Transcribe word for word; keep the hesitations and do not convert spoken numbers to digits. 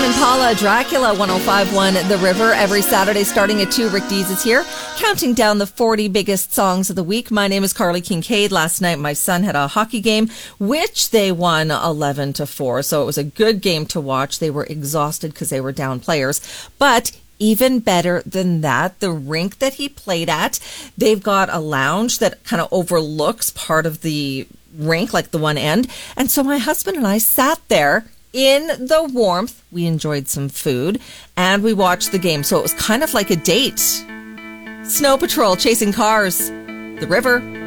Impala, Dracula, one oh five point one The River. Every Saturday starting at two, Rick Dees is here, counting down the forty biggest songs of the week. My name is Carly Kincaid. Last night, my son had a hockey game, which they won eleven to four. So it was a good game to watch. They were exhausted because they were down players. But even better than that, the rink that he played at, they've got a lounge that kind of overlooks part of the rink, like the one end. And so my husband and I sat there in the warmth. We enjoyed some food and we watched the game. So it was kind of like a date. Snow Patrol, Chasing Cars, The River.